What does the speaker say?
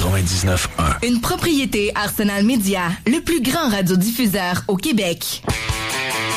99.1. Une propriété Arsenal Média, le plus grand radiodiffuseur au Québec.